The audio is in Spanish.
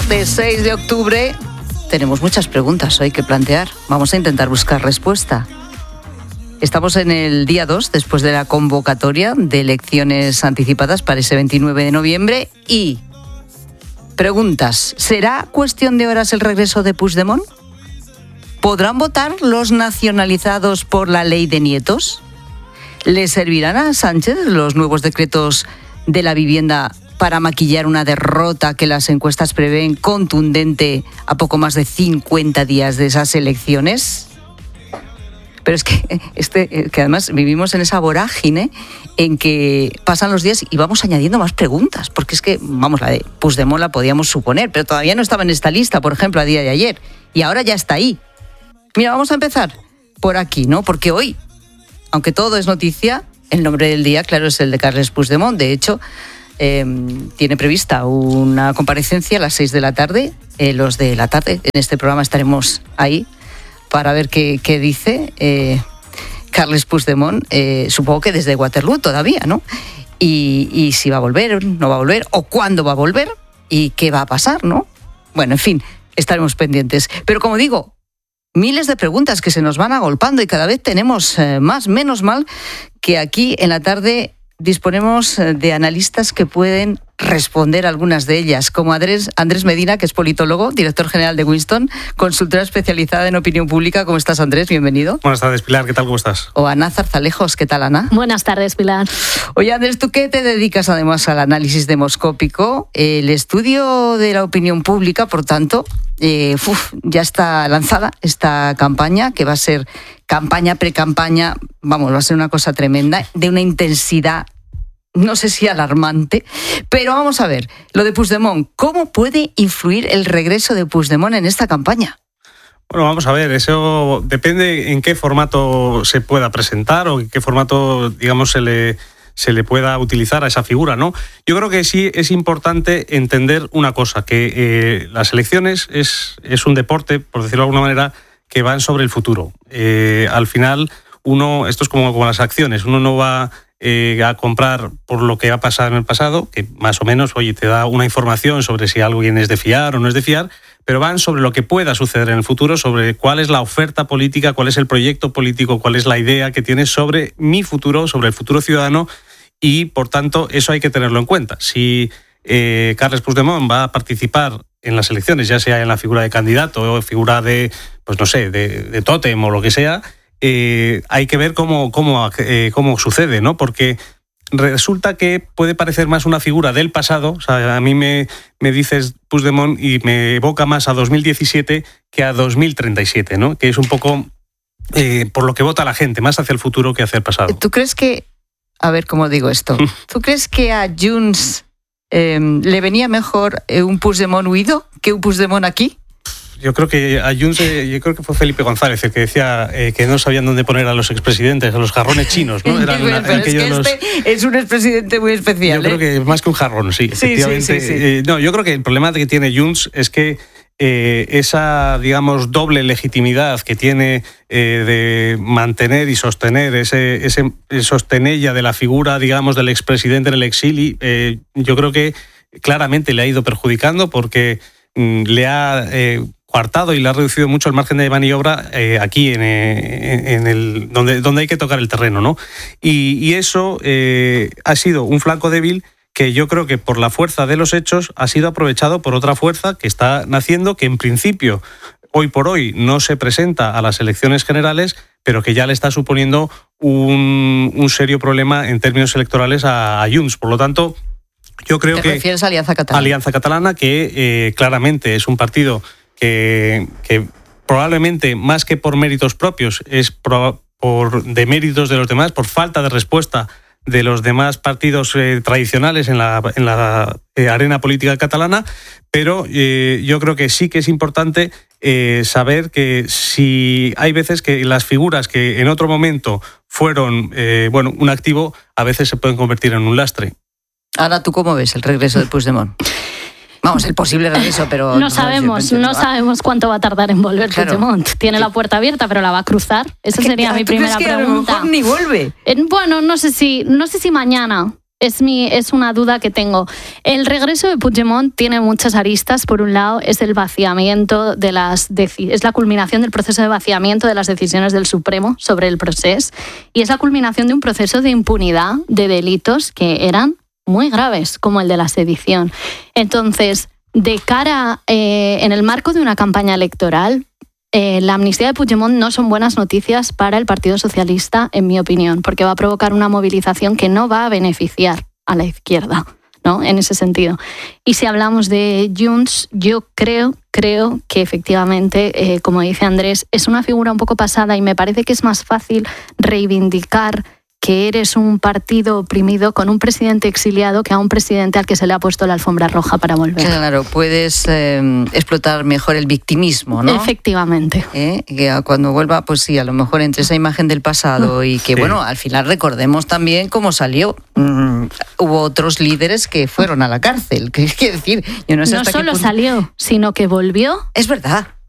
martes 6 de octubre. Tenemos muchas preguntas hoy que plantear. Vamos a intentar buscar respuesta. Estamos en el día 2, después de la convocatoria de elecciones anticipadas para ese 29 de noviembre. Y preguntas, ¿será cuestión de horas el regreso de Puigdemont? ¿Podrán votar los nacionalizados por la ley de nietos? ¿Le servirán a Sánchez los nuevos decretos de la vivienda para maquillar una derrota que las encuestas prevén contundente a poco más de 50 días de esas elecciones? Pero es que además vivimos en esa vorágine en que pasan los días y vamos añadiendo más preguntas, porque es que, vamos, la de Puigdemont la podíamos suponer, pero todavía no estaba en esta lista, por ejemplo, a día de ayer, y ahora ya está ahí. Mira, vamos a empezar por aquí, ¿no? Porque hoy, aunque todo es noticia, el nombre del día, claro, es el de Carles Puigdemont. De hecho, tiene prevista una comparecencia a las 6 de la tarde. Los de la tarde, en este programa estaremos ahí para ver qué dice Carles Puigdemont, supongo que desde Waterloo todavía, ¿no? Y si va a volver, no va a volver, o cuándo va a volver, y qué va a pasar, ¿no? Bueno, en fin, estaremos pendientes. Pero como digo, miles de preguntas que se nos van agolpando y cada vez tenemos más. Menos mal que aquí en la tarde disponemos de analistas que pueden responder algunas de ellas, como Andrés Medina, que es politólogo, director general de Winston, consultora especializada en opinión pública. ¿Cómo estás, Andrés? Bienvenido. Buenas tardes, Pilar. ¿Qué tal? ¿Cómo estás? O Ana Zarzalejos. ¿Qué tal, Ana? Buenas tardes, Pilar. Oye, Andrés, ¿tú qué te dedicas además al análisis demoscópico? El estudio de la opinión pública, por tanto, ya está lanzada esta campaña, que va a ser campaña, pre-campaña, vamos, va a ser una cosa tremenda, de una intensidad, no sé si alarmante, pero vamos a ver, lo de Puigdemont, ¿cómo puede influir el regreso de Puigdemont en esta campaña? Bueno, vamos a ver, eso depende en qué formato se pueda presentar o en qué formato, digamos, se le pueda utilizar a esa figura, ¿no? Yo creo que sí es importante entender una cosa, que las elecciones es un deporte, por decirlo de alguna manera, que van sobre el futuro. Al final, esto es como las acciones, uno no va a comprar por lo que ha pasado en el pasado, que más o menos, oye, te da una información sobre si alguien es de fiar o no es de fiar, pero van sobre lo que pueda suceder en el futuro, sobre cuál es la oferta política, cuál es el proyecto político, cuál es la idea que tienes sobre mi futuro, sobre el futuro ciudadano, y por tanto eso hay que tenerlo en cuenta. Si Carles Puigdemont va a participar en las elecciones, ya sea en la figura de candidato o figura de, pues no sé, de tótem o lo que sea, hay que ver cómo sucede, ¿no? Porque resulta que puede parecer más una figura del pasado. O sea, a mí me dices Puigdemont y me evoca más a 2017 que a 2037, ¿no? Que es un poco por lo que vota la gente, más hacia el futuro que hacia el pasado. ¿Tú crees que, a ver cómo digo esto, ¿tú crees que a Junts le venía mejor un Puigdemont huido que un Puigdemont aquí? Yo creo que a Junts, yo creo que fue Felipe González el que decía que no sabían dónde poner a los expresidentes, a los jarrones chinos, ¿no? Es un expresidente muy especial. Yo creo que más que un jarrón, sí, efectivamente. Sí. No, yo creo que el problema que tiene Junts es que esa, digamos, doble legitimidad que tiene de mantener y sostener ese sostenella de la figura, digamos, del expresidente en el exilio, yo creo que claramente le ha ido perjudicando porque le ha coartado y le ha reducido mucho el margen de maniobra aquí en donde hay que tocar el terreno, ¿no? Y eso ha sido un flanco débil que yo creo que por la fuerza de los hechos ha sido aprovechado por otra fuerza que está naciendo, que en principio, hoy por hoy, no se presenta a las elecciones generales, pero que ya le está suponiendo un serio problema en términos electorales a Junts. Por lo tanto, yo creo que... ¿Te refieres a Alianza Catalana? Alianza Catalana, que claramente es un partido que probablemente, más que por méritos propios, es por deméritos de los demás, por falta de respuesta de los demás partidos tradicionales en la arena política catalana, pero yo creo que sí que es importante saber que si hay veces que las figuras que en otro momento fueron un activo, a veces se pueden convertir en un lastre. Ahora, ¿tú cómo ves el regreso de Puigdemont? Vamos, el posible regreso, pero... No sabemos cuánto va a tardar en volver Puigdemont. Tiene la puerta abierta, pero la va a cruzar. Esa sería mi primera pregunta. A lo mejor ni vuelve. Bueno, no sé si mañana. Es una duda que tengo. El regreso de Puigdemont tiene muchas aristas. Por un lado, es el vaciamiento es la culminación del proceso de vaciamiento de las decisiones del Supremo sobre el proceso, y es la culminación de un proceso de impunidad de delitos que eran muy graves, como el de la sedición. Entonces, de cara en el marco de una campaña electoral, la amnistía de Puigdemont no son buenas noticias para el Partido Socialista, en mi opinión, porque va a provocar una movilización que no va a beneficiar a la izquierda, ¿no? En ese sentido. Y si hablamos de Junts, yo creo que efectivamente, como dice Andrés, es una figura un poco pasada, y me parece que es más fácil reivindicar que eres un partido oprimido con un presidente exiliado que a un presidente al que se le ha puesto la alfombra roja para volver. Claro, puedes explotar mejor el victimismo, ¿no? Efectivamente. Que cuando vuelva, pues sí, a lo mejor entre esa imagen del pasado y que, bueno, al final recordemos también cómo salió. Hubo otros líderes que fueron a la cárcel. ¿Qué quiere decir? Yo no sé no hasta solo qué punto... salió, sino que volvió. Es verdad.